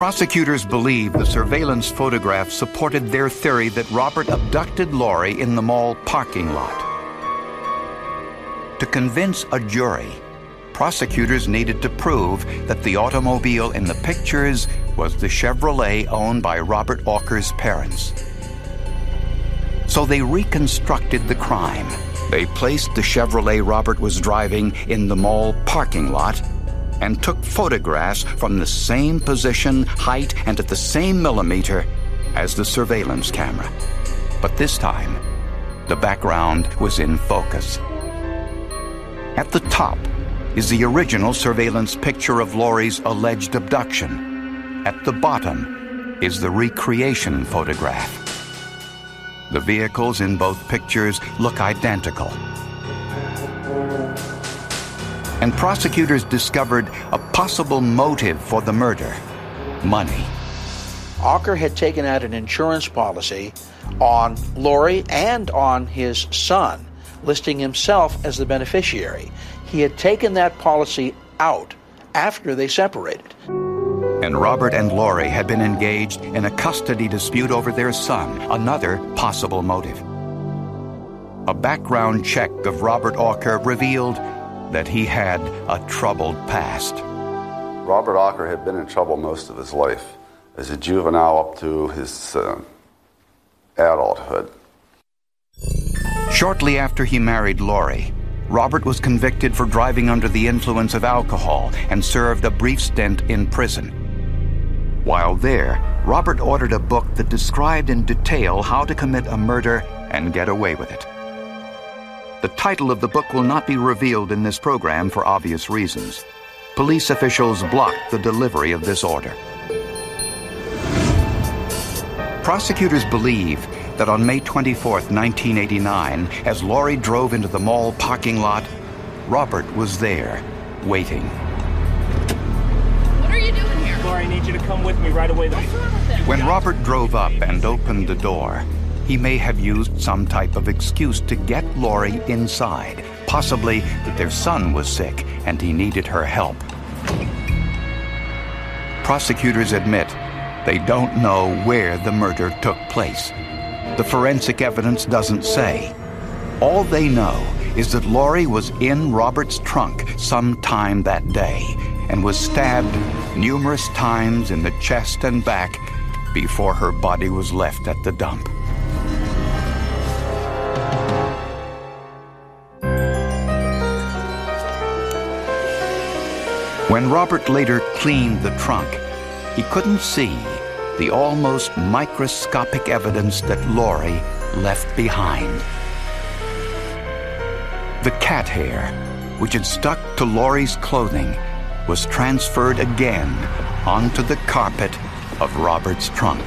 Prosecutors believe the surveillance photograph supported their theory that Robert abducted Lori in the mall parking lot. To convince a jury, prosecutors needed to prove that the automobile in the pictures was the Chevrolet owned by Robert Auker's parents. So they reconstructed the crime. They placed the Chevrolet Robert was driving in the mall parking lot and took photographs from the same position, height, and at the same millimeter as the surveillance camera. But this time, the background was in focus. At the top is the original surveillance picture of Lori's alleged abduction. At the bottom is the recreation photograph. The vehicles in both pictures look identical. And prosecutors discovered a possible motive for the murder: money. Auker had taken out an insurance policy on Lori and on his son, listing himself as the beneficiary. He had taken that policy out after they separated. And Robert and Lori had been engaged in a custody dispute over their son, another possible motive. A background check of Robert Auker revealed that he had a troubled past. Robert Auker had been in trouble most of his life, as a juvenile up to his adulthood. Shortly after he married Lori, Robert was convicted for driving under the influence of alcohol and served a brief stint in prison. While there, Robert ordered a book that described in detail how to commit a murder and get away with it. The title of the book will not be revealed in this program for obvious reasons. Police officials blocked the delivery of this order. Prosecutors believe that on May 24, 1989, as Lori drove into the mall parking lot, Robert was there, waiting. What are you doing here? Lori, I need you to come with me right away. What's wrong with him? When Robert drove up and opened the door, he may have used some type of excuse to get Lori inside, possibly that their son was sick and he needed her help. Prosecutors admit they don't know where the murder took place. The forensic evidence doesn't say. All they know is that Lori was in Robert's trunk sometime that day and was stabbed numerous times in the chest and back before her body was left at the dump. When Robert later cleaned the trunk, he couldn't see the almost microscopic evidence that Lori left behind. The cat hair, which had stuck to Lori's clothing, was transferred again onto the carpet of Robert's trunk.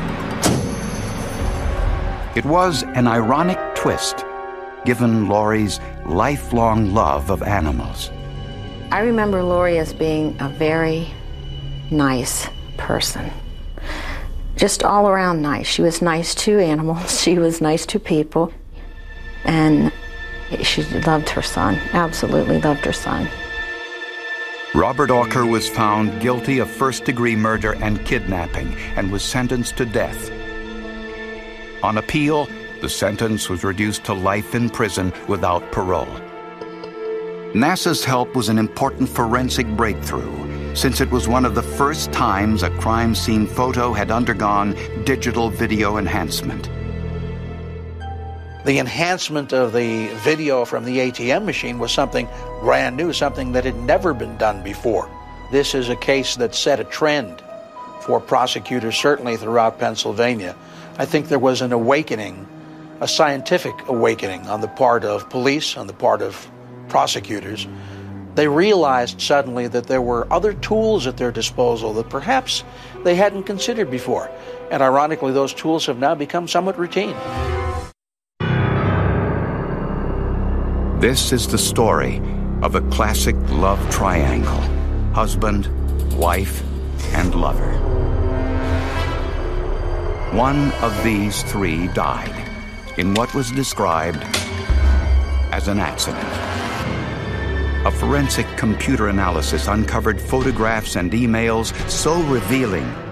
It was an ironic twist, given Lori's lifelong love of animals. I remember Lori as being a very nice person. Just all around nice. She was nice to animals, she was nice to people, and she loved her son, absolutely loved her son. Robert Auker was found guilty of first-degree murder and kidnapping and was sentenced to death. On appeal, the sentence was reduced to life in prison without parole. NASA's help was an important forensic breakthrough, since it was one of the first times a crime scene photo had undergone digital video enhancement. The enhancement of the video from the ATM machine was something brand new, something that had never been done before. This is a case that set a trend for prosecutors, certainly throughout Pennsylvania. I think there was an awakening, a scientific awakening on the part of police, on the part of prosecutors. They realized suddenly that there were other tools at their disposal that perhaps they hadn't considered before. And ironically, those tools have now become somewhat routine. This is the story of a classic love triangle: husband, wife, and lover. One of these three died in what was described as an accident. A forensic computer analysis uncovered photographs and emails so revealing